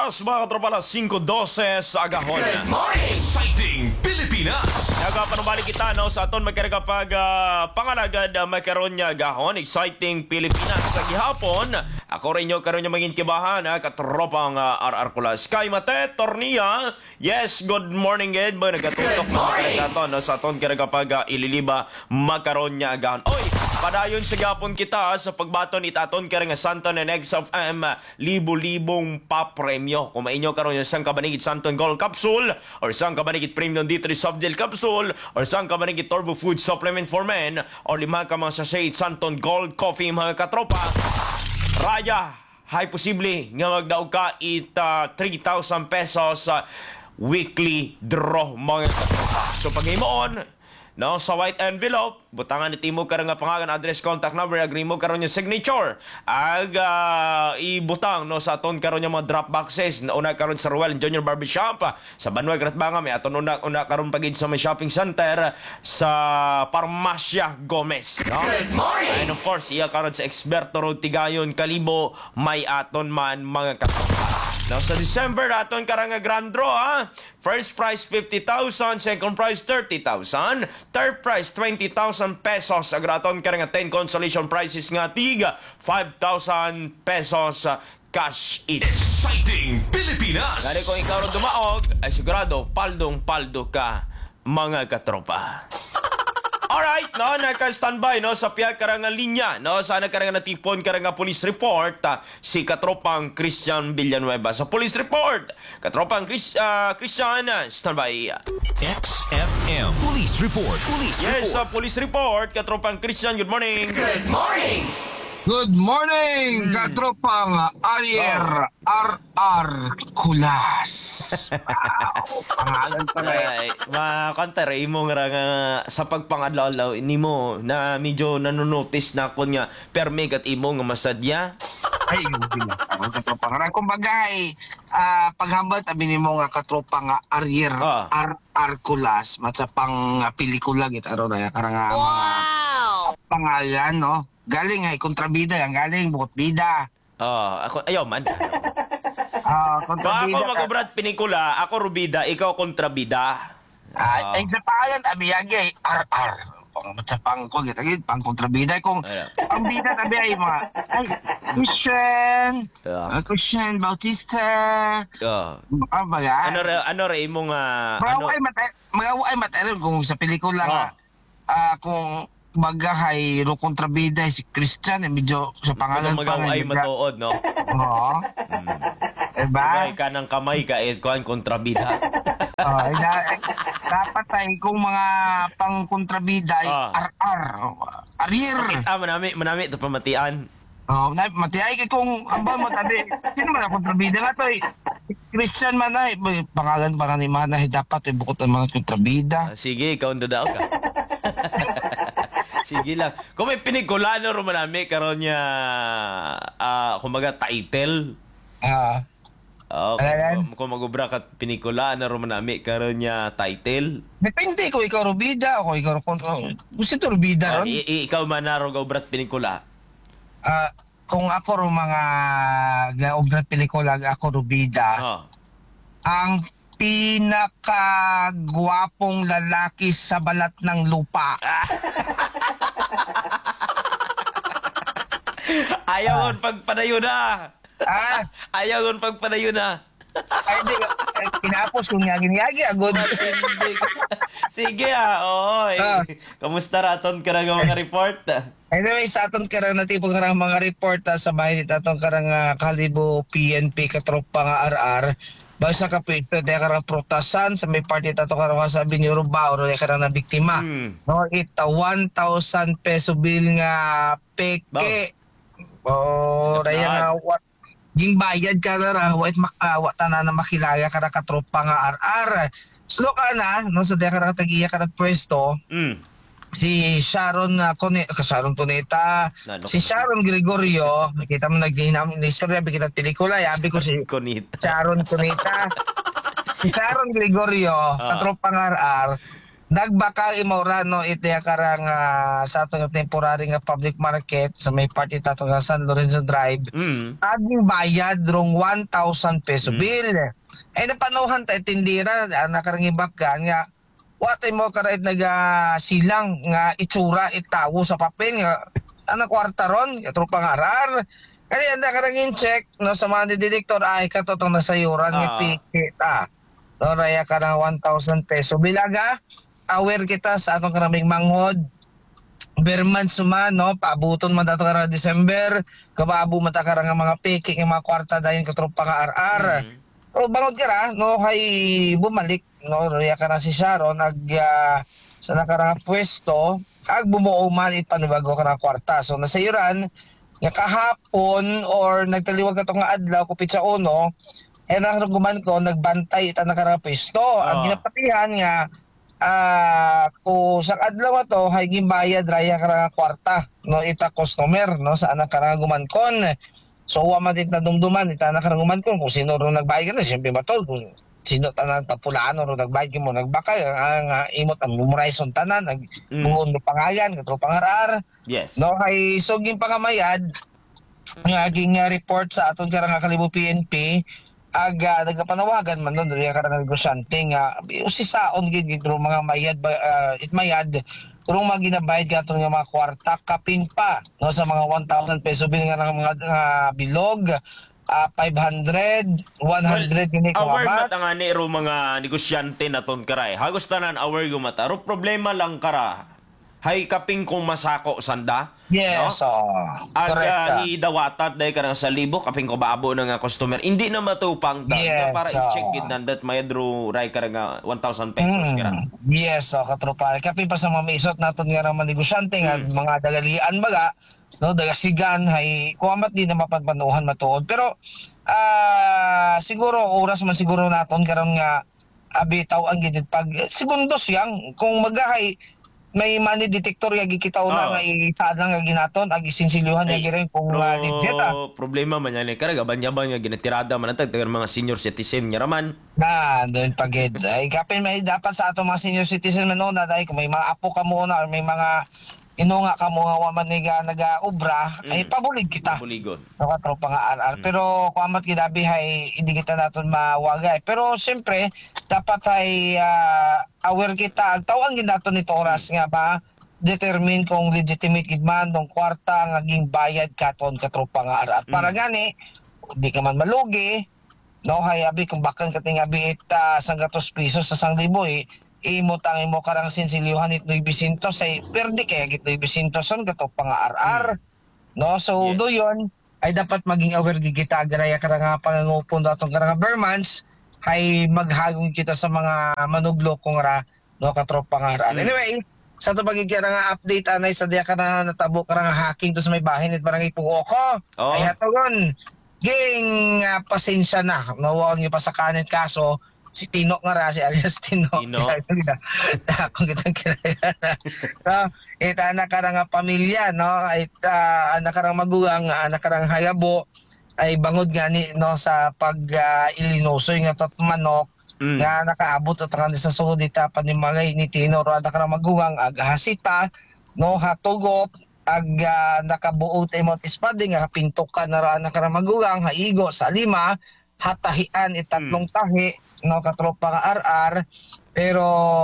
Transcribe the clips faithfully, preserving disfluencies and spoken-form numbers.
oras mga katropa, alas singko dose sa agahon. Good morning! Exciting Pilipinas! Nagapanubalik kita no, sa aton magkira kapag uh, pangalagad uh, magkaroon niya agahon. Exciting Pilipinas sa gihapon. Ako rin nyo karoon niya maging kibahan ha, katropang uh, R R Kulas. Kay Mate, Tornia. Yes, good morning Ed. Ba, nagatutok na magkira no, sa aton kira kapag uh, ililiba magkaroon niya agahon. Oy, padayon sa gihapon kita sa pagbaton itaton kira nga Santon and Eggs of M. Libo-libong papremyo. Kung mainyo karon yung isang kabanigit Santon Gold Capsule or isang kabanigit Premium D three Soft Gel Capsule or isang kabanigit Turbo Food Supplement for Men or lima ka mga sachet Santon Gold Coffee mga katropa. Raya, hay posible nga magdaog ka it uh, three thousand pesos uh, weekly draw mga katropa. So pag-himoon, no, sa white envelope, butangan iti mo karang nga pangalan, address, contact number, agree mo karon yung signature. Ag uh, ibutang no sa aton karon yung mga drop boxes na una karon sa Ruel Junior Barbershop sa Banwag Ratbanga, may aton una una karon pagid sa may shopping center sa Parmasya Gomez, no? Good morning! And of course, iya karon sa Experto Road Tigayon Kalibo, may aton man mga katropa. Now, sa December, aton karang nga grand draw, ha? First prize, fifty thousand. Second prize, thirty thousand. Third prize, twenty thousand pesos. Agraton karang nga ten consolation prizes nga tiga, five thousand pesos uh, cash in. Exciting Pilipinas! Gani kung ikaw rin dumaog, ay sigurado, paldong-paldo ka, mga katropa. Alright, no, naka-standby no sa piya karang linya, no, sana karang natipon karang police report uh, si katropang Christian Villanueva. Sa police report, katropang Chris, uh, Christian, uh, standby. X F M Police Report. Police Yes, sa Report. police report, katropang Christian, good morning. Good morning! Good morning, katropang Arier R R Kulas. Wow, pangalan pa na yan. Ay, makantar, imo nga nga sa pagpangadlaw ni mo na medyo nanonotice na ako nga permig at imo nga masadya. Ay, hindi na. Ang katropang Arier. Kumbaga, eh, ah, paghambal tabi ni mo nga katropang Arier Ah. R R Kulas, matsa pang ah, pelikula git aro na karang nga mga pangalan, no? Galing ay kontrabida, ang galing bukod bida. Oh, ako ayaw man. Ah, Kung kontrabida. ako magubrat pinikula, ako rubida, ikaw kontrabida. Ah, ay sa pangalan tabi agi ay R R. Pang sa pang ko git agi pang kontrabida kung Ano? ang bida tabi ay mga ay Christian, Ah. ah, Christian Bautista. Oh. Ah, baga. Ano re ano re imong uh, Mga ano ay mata, mga ay material kung sa pelikula nga Ah. ah, kung bagahay ro kontrabida si Christian eh, medyo sa pangalan kung pa magaw ay matuod, no? Oo. Diba? Bagay ka ng kamay ka eh kuan kontrabida. Oh, na, eh, dapat ay kung mga pang kontrabida ay Ah. R R. Arier. Ah, manami manami to pamatian. Oh, na mati ay kung amba mo tabi. Sino man ang kontrabida nga to? Eh? Christian man ay pangalan pa ni man ay dapat ay bukod ang mga kontrabida. Ah, sige, ikaw ang dadaw ka. Sige lang. Kung may pinikulano ro manami karon niya ah kumbaga title. Ah. Oh, Ayan. kung, kung magubra ka pinikula na ro manami karon niya title. Depende ko ikaw rubida ako ikaw kon oh, gusto to rubida Ah, ron. i- i- ikaw man na ro gubrat pinikula. Ah, kung ako ro mga gaobrat pelikula ako rubida. Oh. Ang pinakagwapong lalaki sa balat ng lupa. Ayaw uh, pagpadayon na. Ah, Ayaw on pagpadayon na. ay di eh, pinapos kung yagi-yagi agad. Matindi ka. Sige ah, oy. Ah. Kamusta raton ka nga mga report? Anyway, sa aton karang natipong karang mga report ah, sa bahay nito atong karang uh, Kalibo P N P katropa nga R R. Basta ka pwede de karang protasan sa may party tato karang sabi ni Rubao ro karang na biktima. Hmm. No, ita one thousand peso bill nga peke. Oh, raya nga what ging bayad ka na ra wait makawa tanan na makilala ka na katropa nga R R. Slow ka na no sa de karang tagiya ka na pwesto. Mm. Si Sharon uh, Cone, uh, Sharon Cuneta, Nano si Sharon Gregorio, nakita mo naghinam ni Sir Yabi kita pelikula, yabi ko si Konita. Sharon Cuneta. Si Sharon Gregorio, Ah. katropang R R, nagbaka imora no iti karang ah, sa ato nga temporary nga public market sa may part ita ato nga San Lorenzo Drive. Mm. Aging bayad rong one thousand peso bill. Eh napanuhan ta itindira ana karang ibaka nga watay mo karait naga silang nga itsura itawo sa papel nga ana kwarta ron tropa nga arar. Kaya anda karang in-check no sa mga direktor ay katotong nasayuran nga Ah. pikita. No raya karang one thousand peso bilaga. Aware kita sa atong karaming manghod. Berman suma no paabuton man dato karang December, kabaabo man ta karang mga piki nga mga kwarta dayon katropa nga R R. Mm. O bangod kira no kay bumalik no riya ka na si Sharon ag ah, sa nakarang pwesto ag bumuo man ipanubago ka na kwarta. So nasayuran nga kahapon or nagtaliwag ka to nga adlaw kupit sa uno eh nakaruguman ko nagbantay ita nakarang pwesto. Ah. Ang ginapatihan nga ah ko sa adlaw to hay gimbayad raya karang kwarta no ita customer no sa anak karang gumankon. So wa man dit na dumduman ita anak karang gumankon kung sino ro nagbayad na siyempre matol kung sino tanang tapulaan ro nagbayad mo nagbakay ang uh, imot ang memorize tanan nag Mm. buon do pangayan katro pangarar Yes. no kay suging pangamayad nga aging uh, report sa aton karang Kalibo P N P aga nagapanawagan man doon diri karang negosyante nga usisaon gid gid ro mga mayad ba- ah, itmayad kung mga ginabayad gato nga mga kwarta kapin pa no sa mga one thousand peso bil nga ng mga ah, bilog ah, five hundred one hundred gini ko Aware amat mata nga ni ro mga negosyante na ton karay. Hagos tanan aware gumata. Ro problema lang kara. Hay kaping kung masako sanda. yes No? oh, Ag correct uh, ka. hidawatat dahil ka sa libo kaping ko baabo na nga customer. Hindi na matupang da. Yes, Na para oo. i-check gid nandat mayadro ray ka nga one thousand pesos Mm, kara. yes, so katropa. Kapin pa sa mga maisot naton nga naman negosyante nga Mm. mga dagalian baga, no, dagasigan hay kuamat di na mapadpanuhan matuod. Pero ah siguro oras man siguro naton karon nga abitaw ang gid pag segundos yang kung magahay may money detector nga gikitaw na Oo. nga isa lang nga ginaton ag isinsilyuhan nga Ay, giren kung Pero uh, legit ah. problema man yan. Karaga banyaban nga ginatirada man ang tagang mga senior citizen nga raman. Na, doon pagid. Ay, kapin may dapat sa ato mga senior citizen man na dahil kung may mga apo ka muna or may mga inunga ka mo nga waman nga nag-ubra, ay Mm. pabulig kita. Buligon. Nakatropa nga R R. Pero kung amat kinabi ay hindi kita natin mawagay. Pero siyempre, dapat ay ah, aware kita. Ang tawang ginato nito oras nga ba, determine kung legitimate gid man ng kwarta nga ging bayad katon katropa nga R R. Para gani, di ka man malugi, no hay abi kung bakan ka tingabi it uh, sanggatos pisos sa sang libo eh imo tang imo karang sinsilyuhan it Luis Vicente say perde kaya git Luis Vicente son kato pang R R no so Yes. do yon ay dapat maging aware gid kita garaya karang nga pangangupon datong karang Bermans hay maghagong kita sa mga manuglo kung ra no katropa nga R R. Mm. Anyway, sa to pagiging nga update anay sa diya ka na natabo ka nga hacking to sa may bahin it barangay Pugoko. Oh. Ay hatagon ging uh, pasensya na nawag niyo pa sa kanin kaso si Tino nga ra si alias Tino. Tino. Ako kitang kinaya. So, ita anak karang nga pamilya no ay uh, anak karang magugang anak karang hayabo ay bangod nga ni no sa pag uh, ilinosoy nga tot manok Mm. nga nakaabot at nga sa sugod ita panimagay ni Tino ro anak karang magugang agahasita no hatugop ag uh, nakabuo tayo mo tispading nga pintukan na ra anak karang magugang haigo sa lima hatahian itatlong tahi no katropa nga R R pero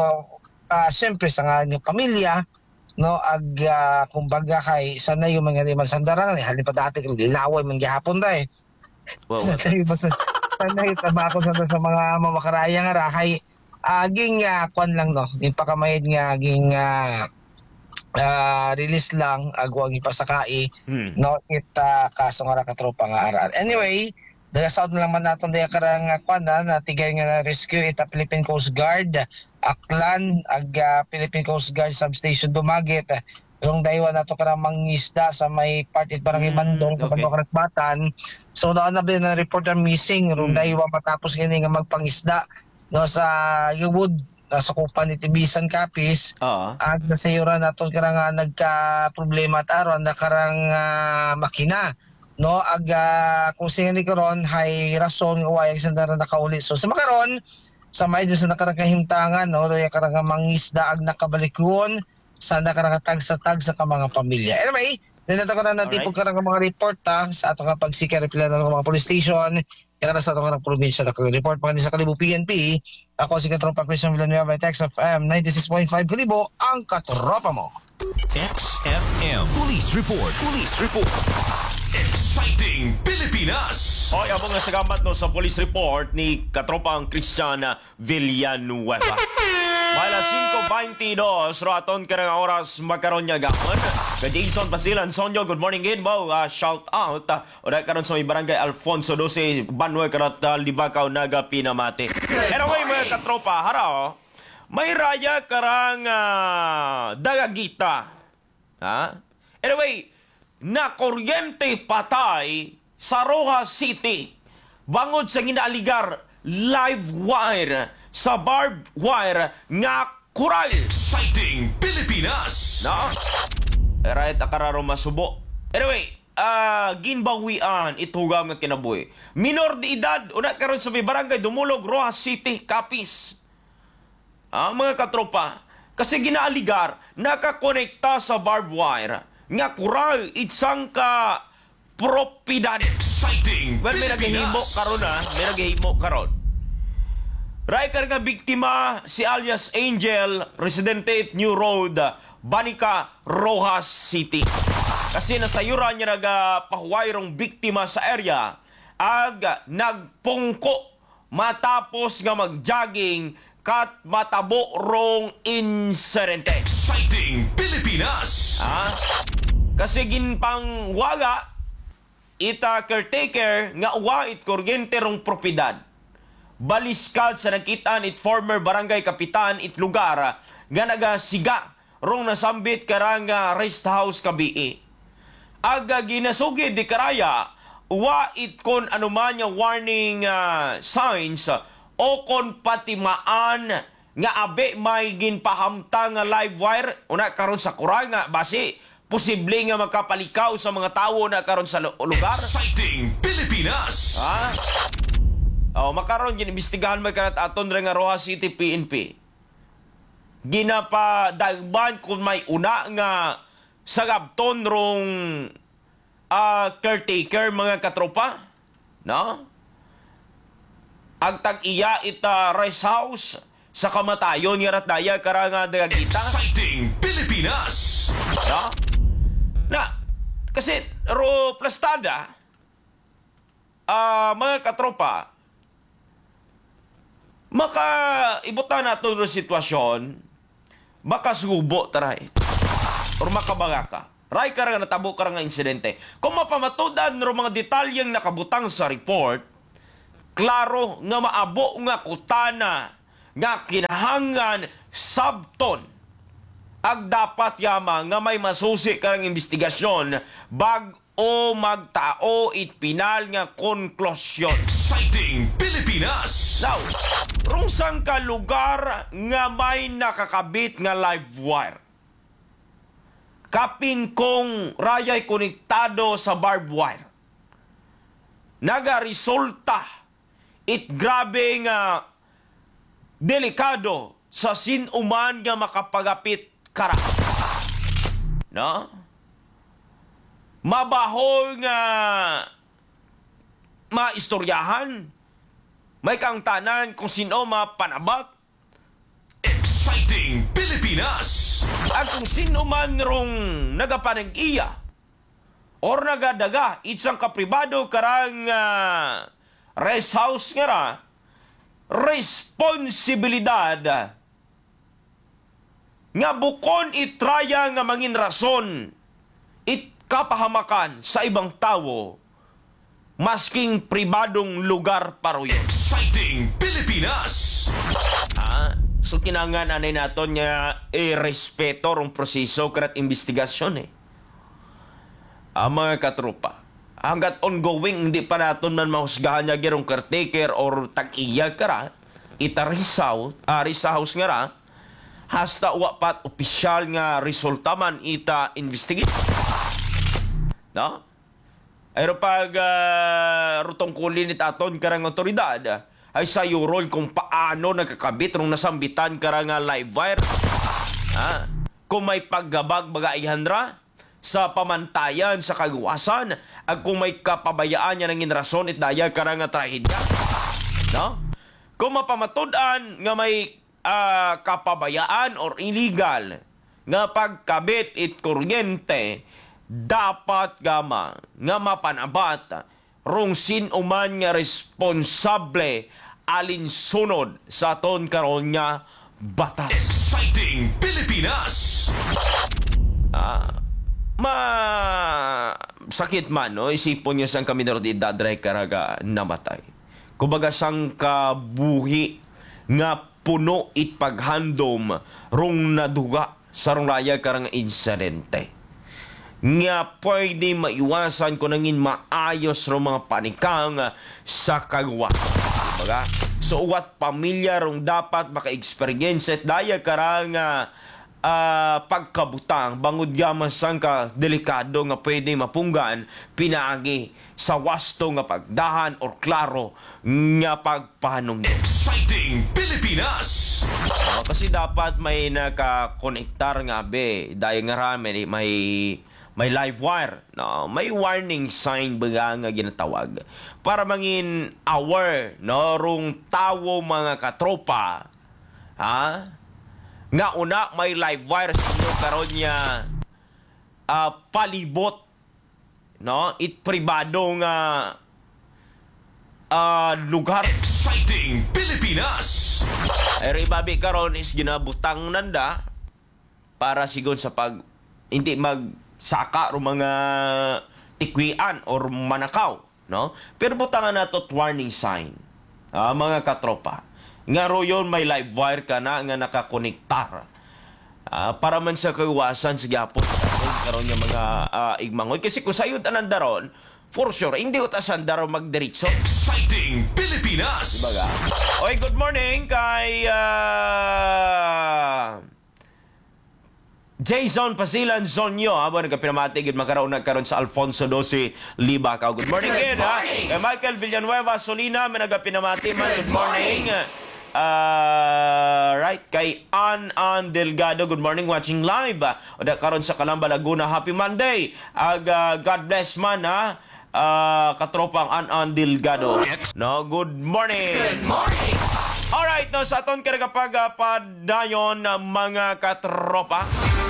uh, siyempre sa nga ng pamilya no ag uh, kumbaga kay sana yung mga di man sandaran eh halin pa dati kung lilaway man gihapon da eh Wow. sana yung mas- sana yung tabako sa sa mga mamakaraya nga ra kay aging uh, kwan lang no yung pakamayad nga aging uh, uh, release lang agwang ipasakai Hmm. no kita kaso nga ra katropa nga R R. Anyway, dahil south na naman natin dahil karang kwan na natigay nga na rescue ita Philippine Coast Guard Aklan ag uh, Philippine Coast Guard Substation Dumaguete yung daywa na to karang mangisda sa may partit barangay Mm, Bandong sa okay. Bandong Batan. So doon na bin na reporter missing yung Mm. daywa matapos gini nga magpangisda no sa Wood sa kupan ni Tibisan Capiz. Oo. At nasayuran naton karang nga nagka problema at aron na karang ah, makina no aga kung singa ni karon hay rason nga wayag sa dara nakauli so sa makaron sa may doon sa nakarakahimtangan, no, doon yung karang mangisda ag nakabalikon, sa nakarakatag sa tag sa ka mga pamilya. Anyway, dito ko na natin Alright. po karang mga report ta sa ato nga pagsikar pila ng mga police station, kaya sa ato nga probinsya na report pa sa Kalibo P N P. Ako si Katropa Christian Villanueva, Text F M ninety-six point five Kalibo, ang katropa mo. X F M Police Report. Police Report. Exciting Pilipinas. Hoy, amo nga sagamat no sa police report ni Katropang Christian Villanueva. Mala five twenty-two, raton ka nga oras makaroon niya gahon. Ka Jason Basilan, Sonyo, good morning in mo. Uh, shout out. Uh, Oda karon sa may barangay Alfonso twelve, Banwa karat uh, Libakaw, Naga, Pinamati. Anyway, mga katropa, haraw, may raya karang uh, dagagita. Ha? Anyway, na kuryente patay sa Rojas City bangod sa ginaaligar live wire sa barbed wire nga kural. Exciting Pilipinas. No? Right, akararo masubo. Anyway, ah ginbawian itugam nga kinabuhi. Minor de edad, una karon sa may barangay Dumulog, Rojas City, Capiz. Ah, mga katropa, kasi ginaaligar, nakakonekta sa barbed wire nga kural itsang ka propidad. Exciting Well, may nagahimo Pilipinas. karon ha, may nagahimo karon. Riker nga biktima si alias Angel, residente at New Road, Banica, Rojas City. Kasi nasayuran niya nagapahuwayrong biktima sa area ag nagpungko matapos nga mag-jogging kat matabo rong insidente. Exciting Pilipinas. Ha? Kasi ginpang waga ita caretaker nga uwa it kuryente rong propiedad. Baliskal sa nakitaan it former barangay kapitan it lugar nga nagasiga rong nasambit karang uh, rest house kabii. Aga ginasugid di karaya uwa it kon anuman nga warning uh, signs o kon patimaan nga abe may ginpahamta nga live wire una karon sa kurang nga basi posible nga makapalikaw sa mga tawo na karon sa lu- lugar. Exciting Pilipinas. Ha? Oh, makaron ginimbestigahan may kanat aton ra nga Rojas City P N P. Ginapadagban kung may una nga sagabton rong ah, caretaker mga katropa, no? Agtag iya ita rest house sa kamatayon nga ratdaya karanga dagagita. Exciting Pilipinas. No? Na, kasi ro plastada, ah mga katropa, maka ibutan nato ro sitwasyon, baka subo taray, or makabaga ka. Ray ka nga natabo ka nga insidente. Kung mapamatudan ro mga detalyeng nakabutang sa report, klaro nga maabo nga kutana nga kinahangan sabton ag dapat yama nga may masusi karang investigasyon bag o magtao it pinal nga konklusyon. Exciting Pilipinas. Now, rung sang ka lugar nga may nakakabit nga live wire. Kapin kong rayay konektado sa barbed wire. Naga-resulta it grabe nga delikado sa sinuman nga makapagapit kara. No? Mabahol nga maistoryahan. May kang tanan kung sino mapanabat. Exciting Pilipinas. At kung sino man rong nagapanag-iya or nagadaga itsang kapribado karang uh, rest house nga ra, responsibilidad nga bukon itraya nga mangin rason it kapahamakan sa ibang tao masking pribadong lugar paroyon. Exciting Pilipinas. Ha? So kinangan anay naton nga i-respeto rong proseso karat investigasyon eh. Ang mga katropa, hanggat ongoing hindi pa naton man mahusgahan niya girong caretaker or tag-iya kara, ita risaw, ah, risahouse nga ra, hasta uwa pat opisyal nga resulta man ita investigate. No? Pero pag uh, rutong kulin it aton karang otoridad, ay sa role kung paano nagkakabit rong nasambitan ka ra nga live wire. Ha? Kung may paggabag baga ihandra sa pamantayan sa kagawasan, at kung may kapabayaan niya ng rason it daya ka ra nga trahedya. No? Kung mapamatud-an nga may uh, kapabayaan or illegal nga pagkabit it kuryente, dapat gama nga mapanabat rong sinuman nga responsable alinsunod sa aton karon nga batas. Exciting Pilipinas! Ah, ma sakit man no isipon niya sang kami de edad re karaga namatay. Kumbaga sang kabuhi nga puno it paghandom rong naduga sa rong raya karang insidente. Nga pwede maiwasan ko nangin maayos rong mga panikang sa kagwa. Kumbaga, so what pamilya rong dapat maka-experience at daya karang uh, pagkabutang bangod gaman sang ka delikado nga pwede mapunggan pinaagi sa wasto nga pagdahan or klaro nga pagpahanong. Exciting Pilipinas! Uh, kasi dapat may nakakonektar nga be dahil nga rami may may live wire, no? May warning sign baga nga ginatawag para mangin aware no rong tawo mga katropa, ha? Nga una may live wire sa inyo karon niya uh, palibot, no? It pribado nga uh, lugar. Exciting Pilipinas! Ay babi karon is ginabutang nanda para sigon sa pag hindi mag saka ro mga tikwian or manakaw, no? Pero butangan nato warning sign. Ah, mga katropa. Nga ro yon may live wire ka na nga nakakonektar. Ah, para man sa kaiwasan sa gyapon karon nga mga uh, igmangoy kasi kung sayod anan daron, for sure hindi utasan daron magdiretso. Exciting Pilipinas! Diba ga? Oy, good morning kay uh, Jason Pasilan Zonyo, habang nagkapinamati gid makaroon nagkaroon sa Alfonso Doce Libacaw. Good morning kid, ha? Kay Michael Villanueva Solina, may nagkapinamati man. Good morning. Uh, right, kay An An Delgado, good morning, watching live. O da karon sa Calamba, Laguna, happy Monday. Ag, uh, God bless man, ha? Uh, katropang An An Delgado. No, good morning. Good morning. Alright, no, sa aton karagapag uh, padayon ng mga katropa.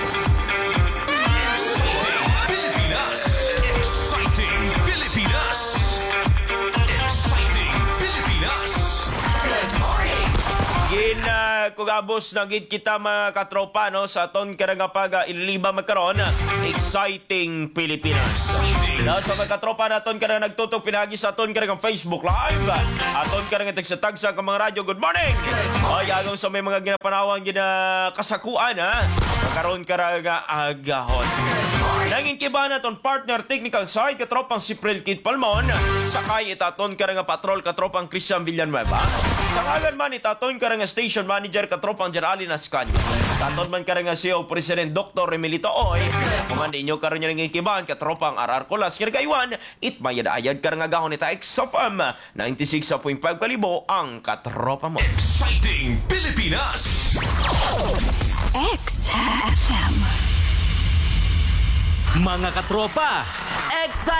Pilipinas! Exciting Pilipinas! Exciting Pilipinas! Good morning. Gin uh, kugabos na gid kita mga katropa no sa aton karagapag uh, ililiba magkaroon exciting Pilipinas. No, sa mga katropa naton kada nagtutok pinagi sa aton karagang Facebook Live. Aton karang tagsa-tagsa ka mga radyo. Good morning. Ay agong sa may mga ginapanawang gina kasakuan ha. Magkaroon karaga agahon. Nanging kiba naton partner technical side katropang si Pril Kid Palmon. Sakay itaton karang patrol katropang Christian Villanueva. Sa ngalan man itaton karang station manager katropang Jerali Nascan. Sa aton man karang C E O President Doctor Remilito Oy. Kuman inyo karon nya nanging kiban katropang R R Colas Kirkaywan. It mayad-ayad karang agahon ita X F M ninety-six point five kalibo ang katropa mo. Exciting Pilipinas! X F M. Mga katropa, excited!